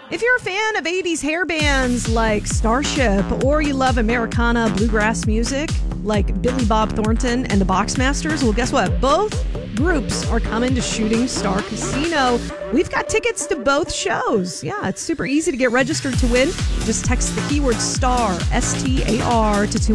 If you're a fan of 80s hair bands like Starship, or you love Americana bluegrass music like Billy Bob Thornton and the Boxmasters, well, guess what? Both groups are coming to Shooting Star Casino. We've got tickets to both shows. Yeah, it's super easy to get registered to win. Just text the keyword STAR, S-T-A-R, to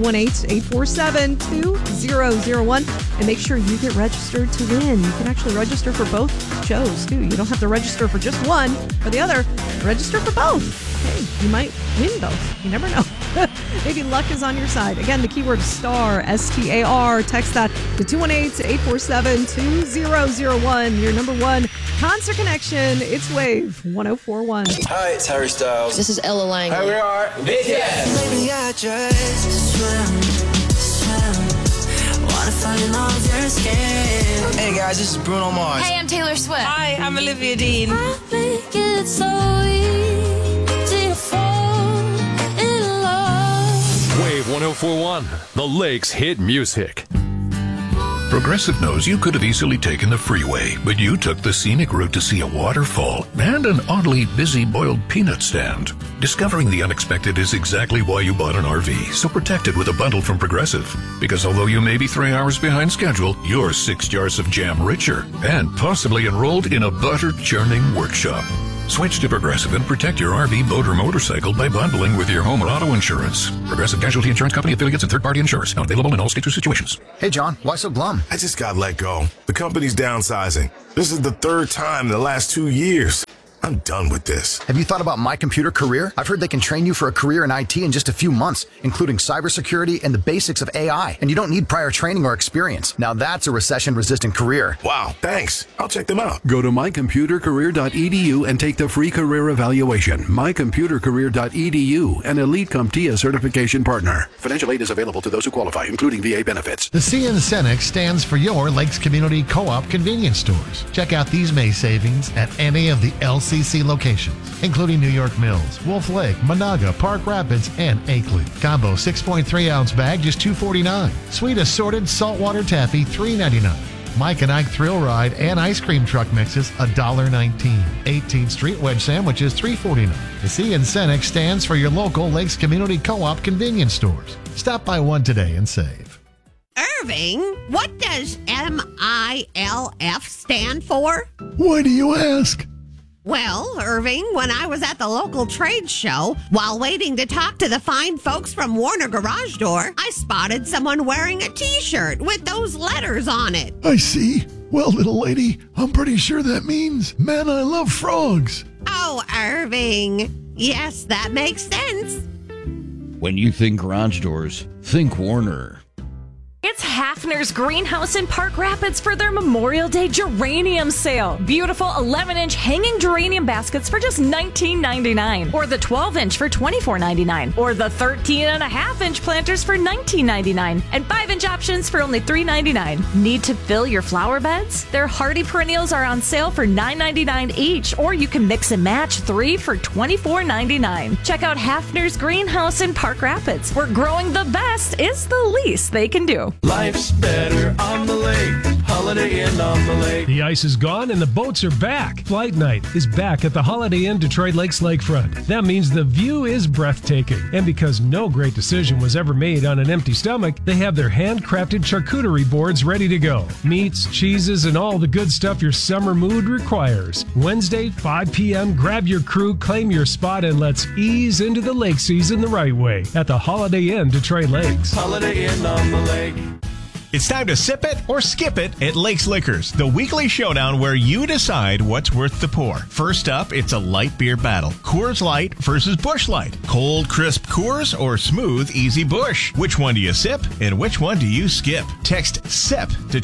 218-847-2001 and make sure you get registered to win. You can actually register for both shows, too. You don't have to register for just one or the other. Register for both. Hey, you might win both. You never know. Maybe luck is on your side. Again, the keyword STAR, S-T-A-R. Text that to 218-847-2001. Your number one concert connection. It's Wave 104.1. Hi, it's Harry Styles. This is Ella Lang. Hi, we are BTS. Maybe I just swim. Wanna find all of your skin. Hey guys, this is Bruno Mars. Hey, I'm Taylor Swift. Hi, I'm Olivia Dean. I think it's so easy to fall in love. Wave 104.1, the Lakes hit music. Progressive knows you could have easily taken the freeway, but you took the scenic route to see a waterfall and an oddly busy boiled peanut stand. Discovering the unexpected is exactly why you bought an RV, so protect it with a bundle from Progressive. Because although you may be 3 hours behind schedule, you're 6 jars of jam richer and possibly enrolled in a butter churning workshop. Switch to Progressive and protect your RV, boat, or motorcycle by bundling with your home or auto insurance. Progressive Casualty Insurance Company, affiliates, and third-party insurers. Not available in all states or situations. Hey, John, why so glum? I just got let go. The company's downsizing. This is the 3rd time in the last 2 years. I'm done with this. Have you thought about My Computer Career? I've heard they can train you for a career in IT in just a few months, including cybersecurity and the basics of AI. And you don't need prior training or experience. Now that's a recession-resistant career. Wow, thanks. I'll check them out. Go to mycomputercareer.edu and take the free career evaluation. mycomputercareer.edu, an Elite CompTIA certification partner. Financial aid is available to those who qualify, including VA benefits. The CN stands for your Lakes Community Co-op convenience stores. Check out these May savings at any of the LCC locations, including New York Mills, Wolf Lake, Monaga, Park Rapids, and Akeley. Combo 6.3-ounce bag, just $2.49. Sweet assorted saltwater taffy, $3.99. Mike and Ike Thrill Ride and ice cream truck mixes, $1.19. 18th Street wedge sandwiches, $3.49. The CN stands for your local Lakes Community Co-op convenience stores. Stop by one today and save. Irving, what does MILF stand for? Why do you ask? Well, Irving, when I was at the local trade show, while waiting to talk to the fine folks from Warner Garage Door, I spotted someone wearing a T-shirt with those letters on it. I see. Well, little lady, I'm pretty sure that means, man, I love frogs. Oh, Irving. Yes, that makes sense. When you think garage doors, think Warner. It's Hafner's Greenhouse in Park Rapids for their Memorial Day geranium sale. Beautiful 11-inch hanging geranium baskets for just $19.99. Or the 12-inch for $24.99. Or the 13.5-inch planters for $19.99. And 5-inch options for only $3.99. Need to fill your flower beds? Their hardy perennials are on sale for $9.99 each. Or you can mix and match 3 for $24.99. Check out Hafner's Greenhouse in Park Rapids, where growing the best is the least they can do. Life's better on the lake. Holiday Inn on the lake. The ice is gone and the boats are back. Flight night is back at the Holiday Inn Detroit Lakes Lakefront. That means the view is breathtaking. And because no great decision was ever made on an empty stomach, they have their handcrafted charcuterie boards ready to go. Meats, cheeses, and all the good stuff your summer mood requires. Wednesday, 5 p.m., grab your crew, claim your spot, and let's ease into the lake season the right way at the Holiday Inn Detroit Lakes. Holiday Inn on the lake. It's time to sip it or skip it at Lakes Liquors, the weekly showdown where you decide what's worth the pour. First up, it's a light beer battle. Coors Light versus Busch Light. Cold, crisp Coors or smooth, easy Busch? Which one do you sip and which one do you skip? Text SIP to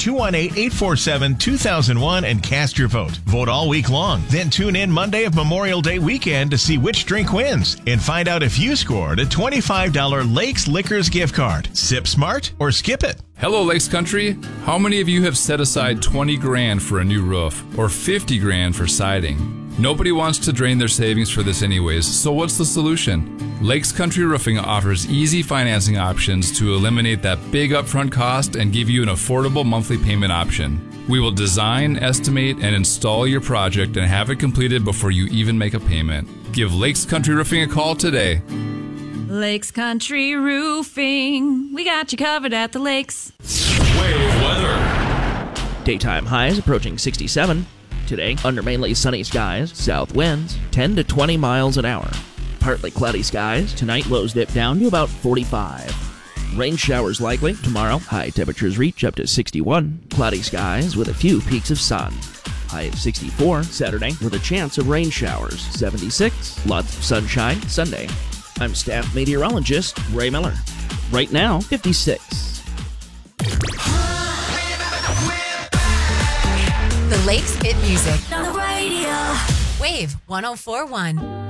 218-847-2001 and cast your vote. Vote all week long. Then tune in Monday of Memorial Day weekend to see which drink wins and find out if you scored a $25 Lakes Liquors gift card. Sip smart or skip it. Hello, Lakes Country. How many of you have set aside 20 grand for a new roof or 50 grand for siding? Nobody wants to drain their savings for this anyways, so what's the solution? Lakes Country Roofing offers easy financing options to eliminate that big upfront cost and give you an affordable monthly payment option. We will design, estimate, and install your project and have it completed before you even make a payment. Give Lakes Country Roofing a call today. Lakes Country Roofing. We got you covered at the lakes. Wave weather. Daytime highs approaching 67. Today, under mainly sunny skies, south winds 10 to 20 miles an hour. Partly cloudy skies. Tonight, lows dip down to about 45. Rain showers likely. Tomorrow, high temperatures reach up to 61. Cloudy skies with a few peaks of sun. High at 64 Saturday with a chance of rain showers. 76. Lots of sunshine Sunday. I'm staff meteorologist Ray Miller. Right now, 56. The Lakes hit music. On the radio. Wave 104.1.